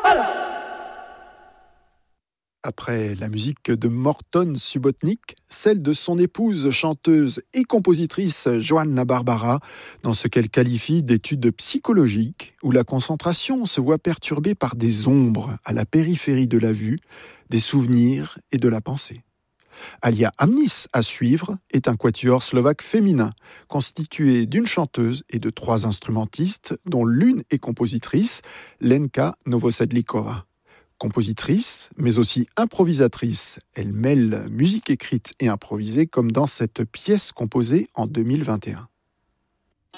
Après la musique de Morton Subotnick, celle de son épouse, chanteuse et compositrice Joanna Barbara, dans ce qu'elle qualifie d'études psychologiques où la concentration se voit perturbée par des ombres à la périphérie de la vue, des souvenirs et de la pensée. Alia Amnis, à suivre, est un quatuor slovaque féminin, constitué d'une chanteuse et de 3 instrumentistes, dont l'une est compositrice, Lenka Novosedlikova. Compositrice, mais aussi improvisatrice, elle mêle musique écrite et improvisée comme dans cette pièce composée en 2021.